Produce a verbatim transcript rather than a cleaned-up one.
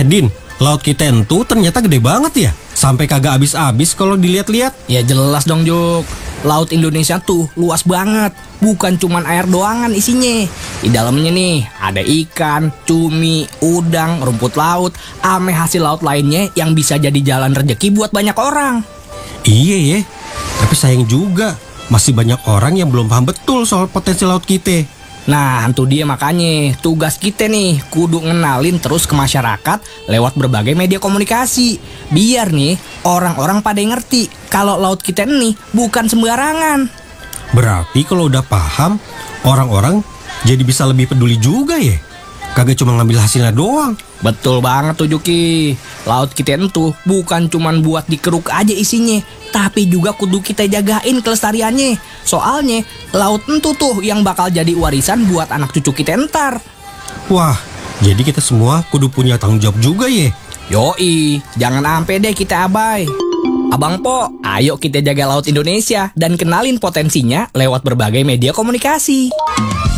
Eh Din, laut kita entu ternyata gede banget ya. Sampai kagak habis-habis kalau dilihat-lihat. Ya jelas dong Juk. Laut Indonesia tuh luas banget. Bukan cuman air doangan isinya. Di dalamnya nih ada ikan, cumi, udang, rumput laut, ame hasil laut lainnya yang bisa jadi jalan rezeki buat banyak orang. Iya ya, tapi sayang juga masih banyak orang yang belum paham betul soal potensi laut kita. Nah, itu dia makanya tugas kita nih kudu ngenalin terus ke masyarakat lewat berbagai media komunikasi. Biar nih orang-orang pada ngerti kalau laut kita ini bukan sembarangan. Berarti kalau udah paham, orang-orang jadi bisa lebih peduli juga ya. Kagak cuma ngambil hasilnya doang. Betul banget tuh Juki. Laut kita itu bukan cuman buat dikeruk aja isinya, tapi juga kudu kita jagain kelestariannya. Soalnya laut itu tuh yang bakal jadi warisan buat anak cucu kita ntar. Wah, jadi kita semua kudu punya tanggung jawab juga ya. Yoi, jangan ampe deh kita abai. Abang Po, ayo kita jaga laut Indonesia dan kenalin potensinya lewat berbagai media komunikasi.